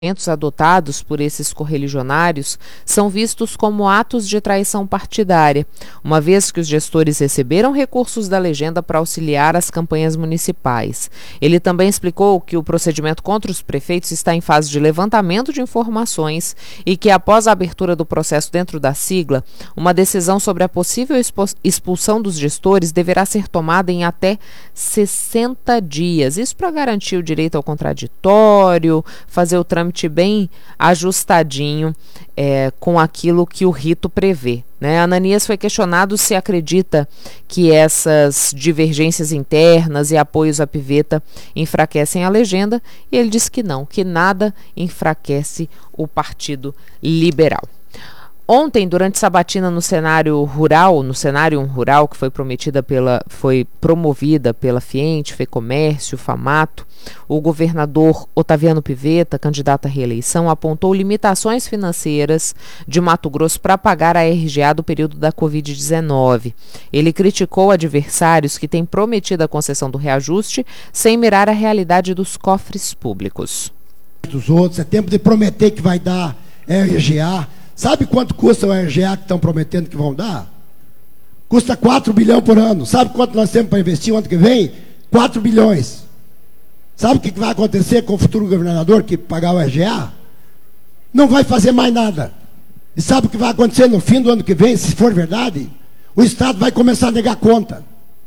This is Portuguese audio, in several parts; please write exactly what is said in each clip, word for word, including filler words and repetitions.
adotados por esses correligionários são vistos como atos de traição partidária, uma vez que os gestores receberam recursos da legenda para auxiliar as campanhas municipais. Ele também explicou que o procedimento contra os prefeitos está em fase de levantamento de informações e que, após a abertura do processo dentro da sigla, uma decisão sobre a possível expulsão dos gestores deverá ser tomada em até sessenta dias. Isso para garantir o direito ao contraditório, fazer o trâmite bem ajustadinho é, com aquilo que o rito prevê. Né? Ananias foi questionado se acredita que essas divergências internas e apoios à piveta enfraquecem a legenda, e ele disse que não, que nada enfraquece o Partido Liberal. Ontem, durante sabatina no cenário rural, no cenário rural que foi prometida pela, foi promovida pela Fiente, Fecomércio, Famato, o governador Otaviano Piveta, candidato à reeleição, apontou limitações financeiras de Mato Grosso para pagar a R G A do período da covid dezenove. Ele criticou adversários que têm prometido a concessão do reajuste sem mirar a realidade dos cofres públicos. Dos outros, é tempo de prometer que vai dar R G A. Sabe quanto custa o R G A que estão prometendo que vão dar? Custa quatro bilhões por ano. Sabe quanto nós temos para investir o ano que vem? quatro bilhões. Sabe o que vai acontecer com o futuro governador que pagar o R G A? Não vai fazer mais nada. E sabe o que vai acontecer no fim do ano que vem, se for verdade? O Estado vai começar a negar conta.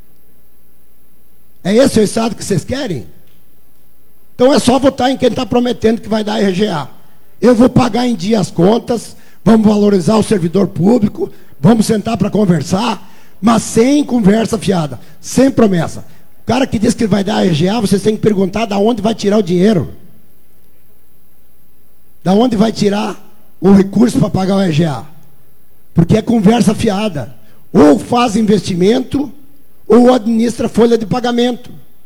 É esse o Estado que vocês querem? Então é só votar em quem está prometendo que vai dar R G A. Eu vou pagar em dia as contas, vamos valorizar o servidor público, vamos sentar para conversar, mas sem conversa fiada, sem promessa. O cara que diz que vai dar R G A, vocês têm que perguntar de onde vai tirar o dinheiro. Da onde vai tirar o recurso para pagar o R G A? Porque é conversa fiada. Ou faz investimento, ou administra folha de pagamento.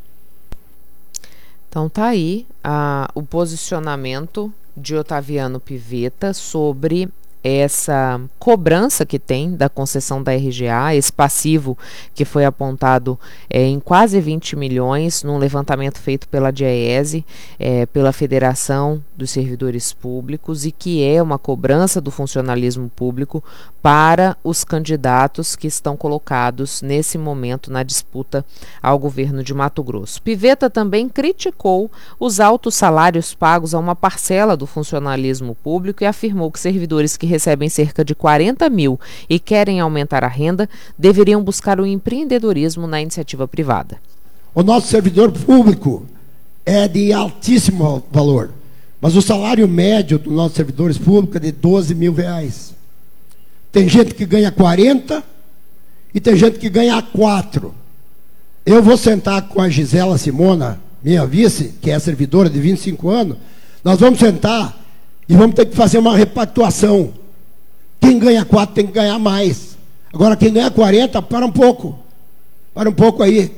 Então tá aí a, o posicionamento de Otaviano Piveta sobre essa cobrança que tem da concessão da R G A, esse passivo que foi apontado é, em quase vinte milhões num levantamento feito pela DIEESE, é, pela Federação dos Servidores Públicos, e que é uma cobrança do funcionalismo público para os candidatos que estão colocados nesse momento na disputa ao governo de Mato Grosso. Piveta também criticou os altos salários pagos a uma parcela do funcionalismo público e afirmou que servidores que recebem cerca de quarenta mil e querem aumentar a renda, deveriam buscar o empreendedorismo na iniciativa privada. O nosso servidor público é de altíssimo valor, mas o salário médio dos nossos servidores públicos é de doze mil reais. Tem gente que ganha quarenta e tem gente que ganha quatro. Eu vou sentar com a Gisela Simona, minha vice, que é servidora de vinte e cinco anos, nós vamos sentar e vamos ter que fazer uma repactuação. Quem ganha quatro tem que ganhar mais. Agora, quem ganha quarenta, para um pouco. Para um pouco aí.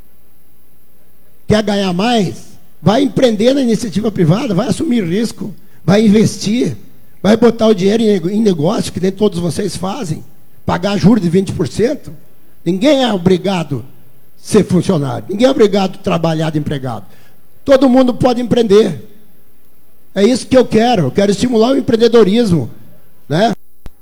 Quer ganhar mais? Vai empreender na iniciativa privada, vai assumir risco, vai investir, vai botar o dinheiro em negócio, que nem todos vocês fazem. Pagar juros de vinte por cento. Ninguém é obrigado a ser funcionário. Ninguém é obrigado a trabalhar de empregado. Todo mundo pode empreender. É isso que eu quero. Eu quero estimular o empreendedorismo, né?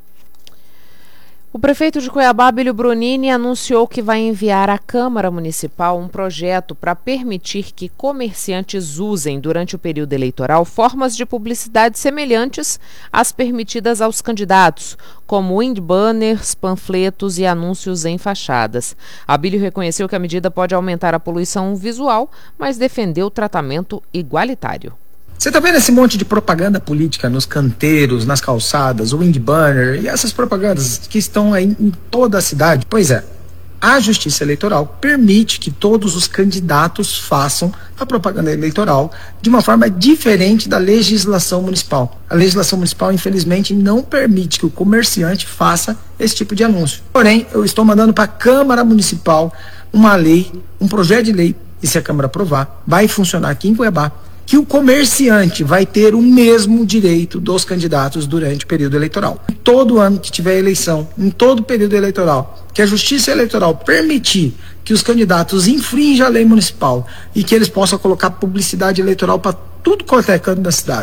O prefeito de Cuiabá, Abílio Brunini, anunciou que vai enviar à Câmara Municipal um projeto para permitir que comerciantes usem, durante o período eleitoral, formas de publicidade semelhantes às permitidas aos candidatos, como windbanners, panfletos e anúncios em fachadas. Abílio reconheceu que a medida pode aumentar a poluição visual, mas defendeu o tratamento igualitário. Você está vendo esse monte de propaganda política nos canteiros, nas calçadas, o windbanner e essas propagandas que estão aí em toda a cidade? Pois é, a Justiça Eleitoral permite que todos os candidatos façam a propaganda eleitoral de uma forma diferente da legislação municipal. A legislação municipal, infelizmente, não permite que o comerciante faça esse tipo de anúncio. Porém, eu estou mandando para a Câmara Municipal uma lei, um projeto de lei, e se a Câmara aprovar, vai funcionar aqui em Cuiabá, que o comerciante vai ter o mesmo direito dos candidatos durante o período eleitoral. Todo ano que tiver eleição, em todo período eleitoral, que a Justiça Eleitoral permitir que os candidatos infringam a lei municipal e que eles possam colocar publicidade eleitoral para tudo quanto é canto da cidade,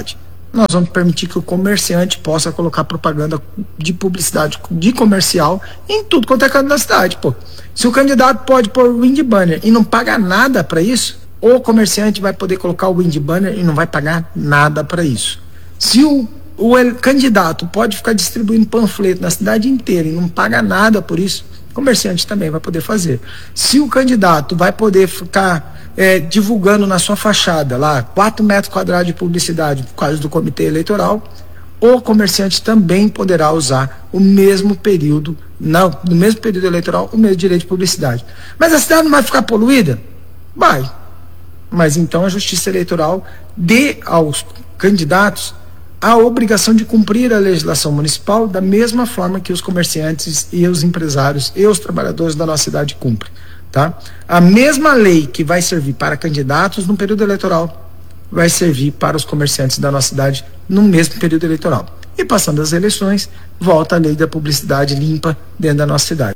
nós vamos permitir que o comerciante possa colocar propaganda de publicidade, de comercial, em tudo quanto é canto da cidade, pô. Se o candidato pode pôr o wind banner e não paga nada para isso, o comerciante vai poder colocar o wind banner e não vai pagar nada para isso. Se o, o candidato pode ficar distribuindo panfleto na cidade inteira e não paga nada por isso, o comerciante também vai poder fazer. Se o candidato vai poder ficar é, divulgando na sua fachada lá quatro metros quadrados de publicidade por causa do comitê eleitoral, o comerciante também poderá usar o mesmo período, não, no mesmo período eleitoral, o mesmo direito de publicidade. Mas a cidade não vai ficar poluída? Vai. Mas então a Justiça Eleitoral dê aos candidatos a obrigação de cumprir a legislação municipal da mesma forma que os comerciantes e os empresários e os trabalhadores da nossa cidade cumprem, tá? A mesma lei que vai servir para candidatos no período eleitoral vai servir para os comerciantes da nossa cidade no mesmo período eleitoral. E passando as eleições, volta a lei da publicidade limpa dentro da nossa cidade.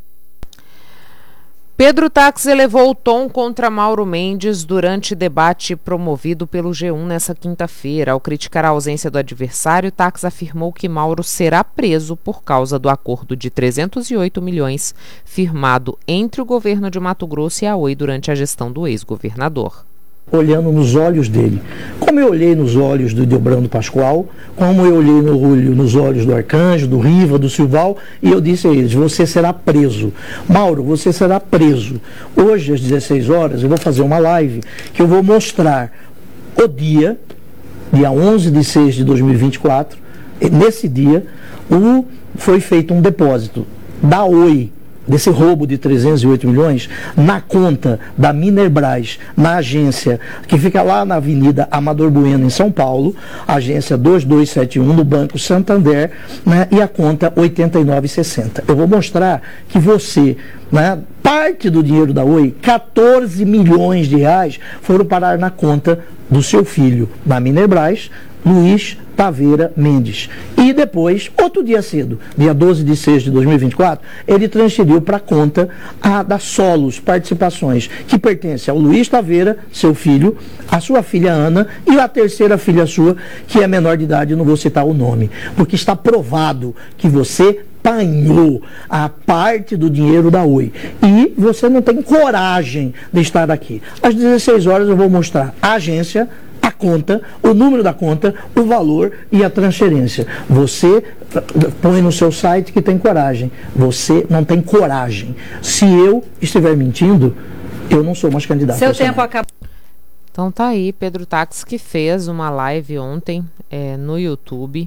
Pedro Táxi elevou o tom contra Mauro Mendes durante debate promovido pelo G um nessa quinta-feira. Ao criticar a ausência do adversário, Táxi afirmou que Mauro será preso por causa do acordo de trezentos e oito milhões firmado entre o governo de Mato Grosso e a Oi durante a gestão do ex-governador. Olhando nos olhos dele, como eu olhei nos olhos do Delbrando Pascoal, como eu olhei no olho, nos olhos do Arcanjo, do Riva, do Silval, e eu disse a eles: você será preso. Mauro, você será preso. Hoje, às dezesseis horas, eu vou fazer uma live que eu vou mostrar o dia, dia onze de seis de dois mil e vinte e quatro, e nesse dia, o, foi feito um depósito da Oi, desse roubo de trezentos e oito milhões, na conta da Minerbras, na agência que fica lá na Avenida Amador Bueno, em São Paulo, agência dois dois sete um, no Banco Santander, né, e a conta oitenta e nove sessenta. Eu vou mostrar que você, né, parte do dinheiro da Oi, quatorze milhões de reais, foram parar na conta do seu filho, na Minerbras, Luiz Taveira Mendes. E depois, outro dia cedo, dia doze de seis de dois mil e vinte e quatro, ele transferiu para a conta a da Solos Participações, que pertence ao Luiz Taveira, seu filho, a sua filha Ana e a terceira filha sua, que é menor de idade, eu não vou citar o nome, porque está provado que você panhou a parte do dinheiro da Oi. E você não tem coragem de estar aqui. Às dezesseis horas eu vou mostrar a agência, a conta, o número da conta, o valor e a transferência. Você põe no seu site que tem coragem. Você não tem coragem. Se eu estiver mentindo, eu não sou mais candidato. Seu tempo acabou. Então tá aí, Pedro Táxi, que fez uma live ontem é, no YouTube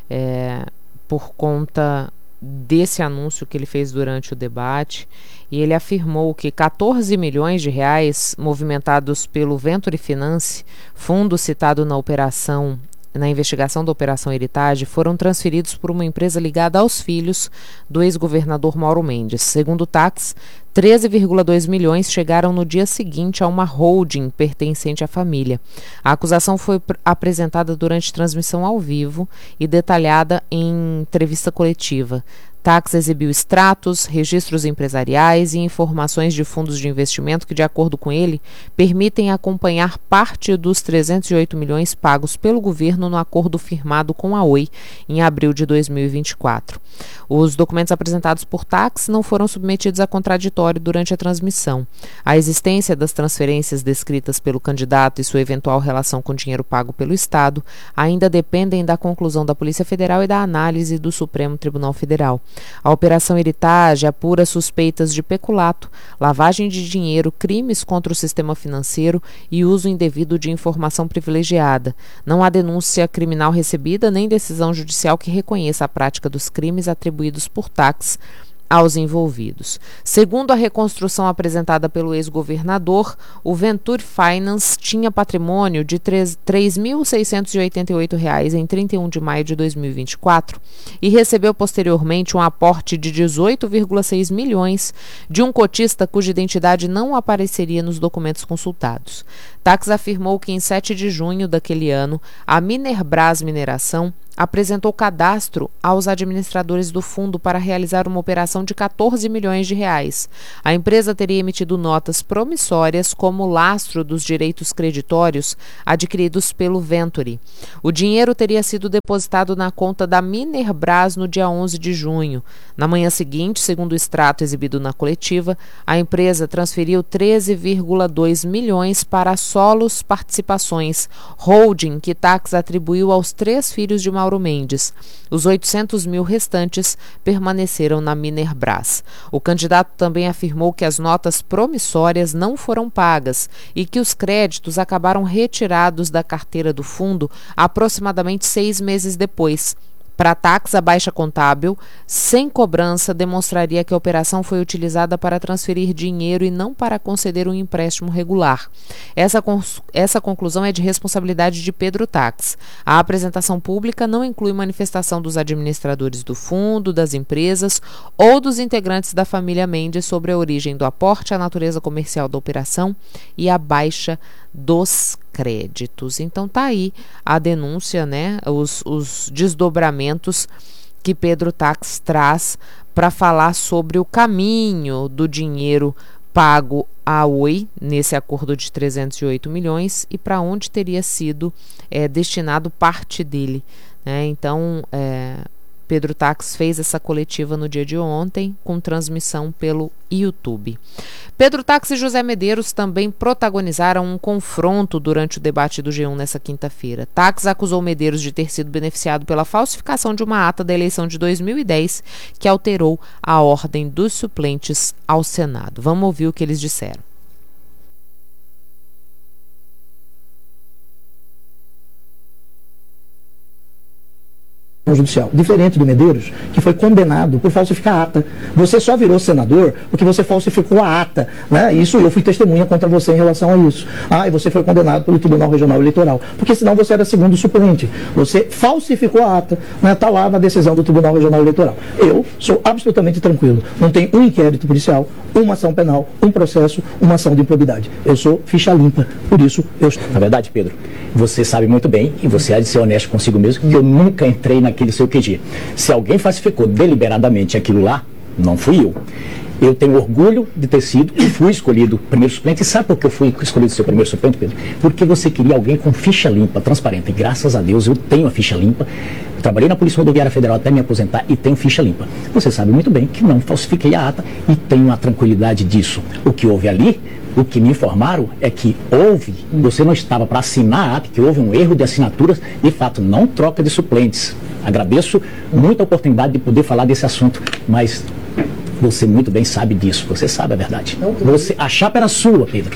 é, por conta desse anúncio que ele fez durante o debate, e ele afirmou que quatorze milhões de reais movimentados pelo Venture Finance, fundo citado na operação, na investigação da Operação Heritage, foram transferidos por uma empresa ligada aos filhos do ex-governador Mauro Mendes. Segundo o Táxi, treze vírgula dois milhões chegaram no dia seguinte a uma holding pertencente à família. A acusação foi apresentada durante transmissão ao vivo e detalhada em entrevista coletiva. Táxi exibiu extratos, registros empresariais e informações de fundos de investimento que, de acordo com ele, permitem acompanhar parte dos trezentos e oito milhões pagos pelo governo no acordo firmado com a Oi em abril de dois mil e vinte e quatro. Os documentos apresentados por Táxi não foram submetidos a contraditório durante a transmissão. A existência das transferências descritas pelo candidato e sua eventual relação com dinheiro pago pelo Estado ainda dependem da conclusão da Polícia Federal e da análise do Supremo Tribunal Federal. A Operação Heritage apura suspeitas de peculato, lavagem de dinheiro, crimes contra o sistema financeiro e uso indevido de informação privilegiada. Não há denúncia criminal recebida nem decisão judicial que reconheça a prática dos crimes atribuídos por Táxi aos envolvidos. Segundo a reconstrução apresentada pelo ex-governador, o Venture Finance tinha patrimônio de três mil seiscentos e oitenta e oito reais em trinta e um de maio de dois mil e vinte e quatro e recebeu posteriormente um aporte de dezoito vírgula seis milhões de um cotista cuja identidade não apareceria nos documentos consultados. Táxi afirmou que em sete de junho daquele ano, a Minerbras Mineração apresentou cadastro aos administradores do fundo para realizar uma operação falsificação de quatorze milhões de reais. A empresa teria emitido notas promissórias como lastro dos direitos creditórios adquiridos pelo Venturi. O dinheiro teria sido depositado na conta da Minerbras no dia onze de junho. Na manhã seguinte, segundo o extrato exibido na coletiva, a empresa transferiu treze vírgula dois milhões para a Solos Participações, holding que Tacks atribuiu aos três filhos de Mauro Mendes. Os oitocentos mil restantes permaneceram na Minerbras. O candidato também afirmou que as notas promissórias não foram pagas e que os créditos acabaram retirados da carteira do fundo aproximadamente seis meses depois. Para Tacks, a baixa contábil, sem cobrança, demonstraria que a operação foi utilizada para transferir dinheiro e não para conceder um empréstimo regular. Essa, essa conclusão é de responsabilidade de Pedro Tacks. A apresentação pública não inclui manifestação dos administradores do fundo, das empresas ou dos integrantes da família Mendes sobre a origem do aporte, a natureza comercial da operação e a baixa dos créditos. Então tá aí a denúncia, né, os, os desdobramentos que Pedro Tacks traz para falar sobre o caminho do dinheiro pago à Oi nesse acordo de trezentos e oito milhões e para onde teria sido é, destinado parte dele, né? Então é, Pedro Tacks fez essa coletiva no dia de ontem, com transmissão pelo YouTube. Pedro Tacks e José Medeiros também protagonizaram um confronto durante o debate do G um nessa quinta-feira. Tacks acusou Medeiros de ter sido beneficiado pela falsificação de uma ata da eleição de dois mil e dez, que alterou a ordem dos suplentes ao Senado. Vamos ouvir o que eles disseram. Judicial, diferente do Medeiros, que foi condenado por falsificar a ata. Você só virou senador porque você falsificou a ata, né? Isso, eu fui testemunha contra você em relação a isso. Ah, e você foi condenado pelo Tribunal Regional Eleitoral, porque senão você era segundo suplente. Você falsificou a ata, né? Tá lá na decisão do Tribunal Regional Eleitoral. Eu sou absolutamente tranquilo. Não tem um inquérito policial, uma ação penal, um processo, uma ação de improbidade. Eu sou ficha limpa, por isso eu estou. Na verdade, Pedro, você sabe muito bem, e você há de ser honesto consigo mesmo, que eu nunca entrei naquele seu Q G. Se alguém falsificou deliberadamente aquilo lá, não fui eu. Eu tenho orgulho de ter sido e fui escolhido primeiro suplente. E sabe por que eu fui escolhido seu primeiro suplente, Pedro? Porque você queria alguém com ficha limpa, transparente. E graças a Deus eu tenho a ficha limpa. Eu trabalhei na Polícia Rodoviária Federal até me aposentar e tenho ficha limpa. Você sabe muito bem que não falsifiquei a ata e tenho a tranquilidade disso. O que houve ali, o que me informaram é que houve, você não estava para assinar a ata, que houve um erro de assinaturas, de fato, não troca de suplentes. Agradeço muito a oportunidade de poder falar desse assunto, mas você muito bem sabe disso, você sabe a verdade. Você, a chapa era sua, Pedro.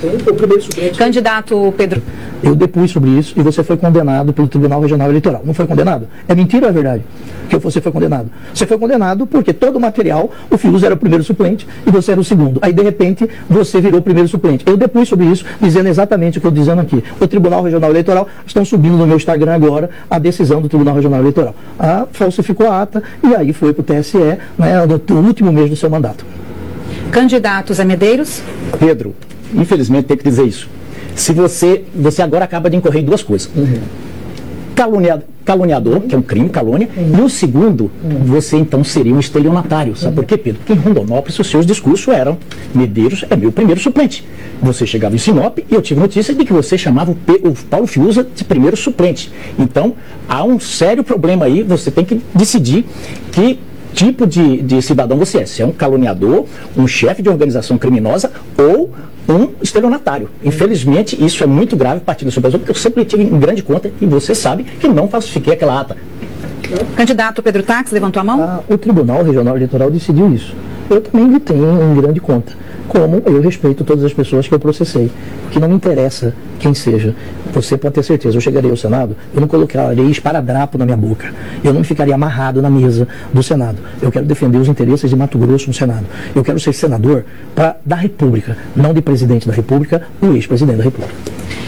Candidato Pedro. Eu depus sobre isso e você foi condenado pelo Tribunal Regional Eleitoral. Não foi condenado? É mentira ou é verdade que você foi condenado? Você foi condenado porque todo o material, o Fius era o primeiro suplente e você era o segundo. Aí, de repente, você virou o primeiro suplente. Eu depus sobre isso, dizendo exatamente o que eu estou dizendo aqui. O Tribunal Regional Eleitoral, estão subindo no meu Instagram agora a decisão do Tribunal Regional Eleitoral. Ah, falsificou a ata e aí foi para o T S E, né, no último mês do seu mandato. Candidato Zé Medeiros. Pedro, infelizmente tenho que dizer isso. Se você, você agora acaba de incorrer em duas coisas. Uhum. Caluniador, caluniador, que é um crime, calúnia, uhum. E o segundo, uhum. Você então seria um estelionatário. Sabe uhum. por quê, Pedro? Porque em Rondonópolis os seus discursos eram: Medeiros é meu primeiro suplente. Você chegava em Sinop e eu tive notícia de que você chamava o, P, o Paulo Fiuza de primeiro suplente. Então, há um sério problema aí, você tem que decidir que tipo de, de cidadão você é. Se é um caluniador, um chefe de organização criminosa ou um estelionatário. Infelizmente, isso é muito grave a partir da sua pessoa, porque eu sempre tive em grande conta e você sabe que não falsifiquei aquela ata. Candidato Pedro Tacks, levantou a mão? Ah, o Tribunal Regional Eleitoral decidiu isso. Eu também lhe tenho em grande conta. Como eu respeito todas as pessoas que eu processei. Porque não me interessa quem seja. Você pode ter certeza, eu chegarei ao Senado, eu não colocarei esparadrapo na minha boca. Eu não ficaria amarrado na mesa do Senado. Eu quero defender os interesses de Mato Grosso no Senado. Eu quero ser senador pra, da República, não de presidente da República, o ex-presidente da República.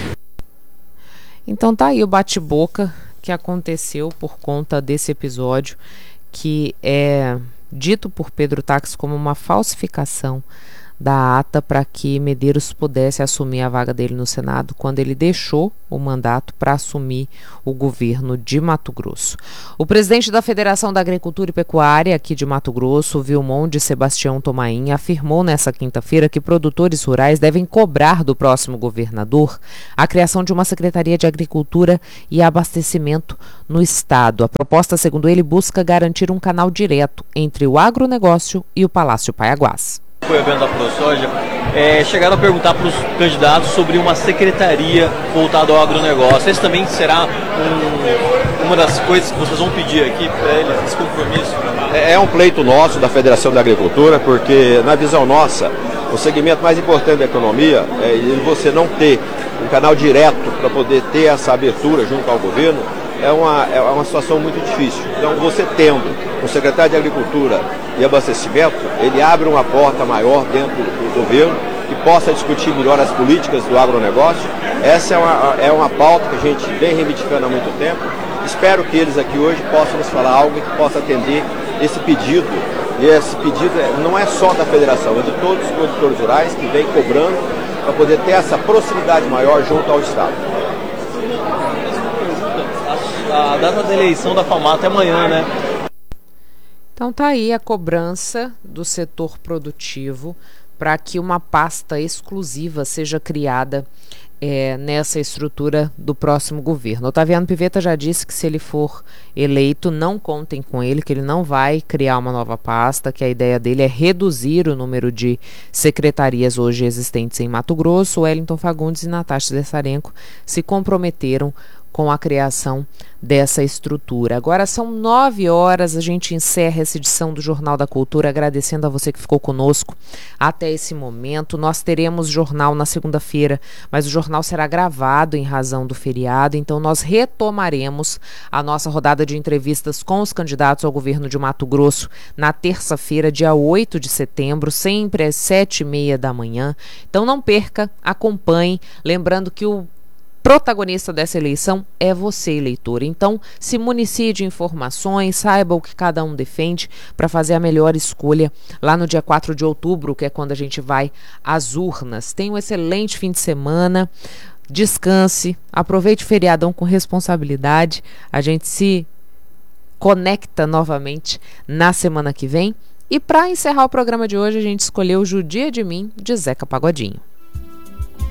Então tá aí o bate-boca que aconteceu por conta desse episódio, que é dito por Pedro Tacks como uma falsificação da ata para que Medeiros pudesse assumir a vaga dele no Senado quando ele deixou o mandato para assumir o governo de Mato Grosso. O presidente da Federação da Agricultura e Pecuária aqui de Mato Grosso, Vilmonde Sebastião Tomain, afirmou nesta quinta-feira que produtores rurais devem cobrar do próximo governador a criação de uma Secretaria de Agricultura e Abastecimento no estado. A proposta, segundo ele, busca garantir um canal direto entre o agronegócio e o Palácio Paiaguás. Foi o evento da ProSoja, é, chegaram a perguntar para os candidatos sobre uma secretaria voltada ao agronegócio. Esse também será um, uma das coisas que vocês vão pedir aqui para eles, esse compromisso? É, é um pleito nosso da Federação da Agricultura, porque na visão nossa, o segmento mais importante da economia é você não ter um canal direto para poder ter essa abertura junto ao governo, é uma, é uma situação muito difícil. Então, você tendo um secretário de Agricultura e Abastecimento, ele abre uma porta maior dentro do governo que possa discutir melhor as políticas do agronegócio. Essa é uma, é uma pauta que a gente vem reivindicando há muito tempo. Espero que eles aqui hoje possam nos falar algo que possa atender esse pedido. E esse pedido não é só da Federação, é de todos os produtores rurais que vêm cobrando para poder ter essa proximidade maior junto ao Estado. A data da eleição da FAMATA é amanhã, né? Então tá aí a cobrança do setor produtivo para que uma pasta exclusiva seja criada é, nessa estrutura do próximo governo. Otaviano Pivetta já disse que se ele for eleito, não contem com ele, que ele não vai criar uma nova pasta, que a ideia dele é reduzir o número de secretarias hoje existentes em Mato Grosso. Wellington Fagundes e Natasha Dessarenko se comprometeram com a criação dessa estrutura. Agora são nove horas, a gente encerra essa edição do Jornal da Cultura, agradecendo a você que ficou conosco até esse momento. Nós teremos jornal na segunda-feira, mas o jornal será gravado em razão do feriado, então nós retomaremos a nossa rodada de entrevistas com os candidatos ao governo de Mato Grosso na terça-feira, dia oito de setembro, sempre às sete e meia da manhã. Então não perca, acompanhe, lembrando que o protagonista dessa eleição é você, eleitor. Então, se municie de informações, saiba o que cada um defende para fazer a melhor escolha lá no dia quatro de outubro, que é quando a gente vai às urnas. Tenha um excelente fim de semana, descanse, aproveite o feriadão com responsabilidade. A gente se conecta novamente na semana que vem. E para encerrar o programa de hoje, a gente escolheu Judia de Mim, de Zeca Pagodinho.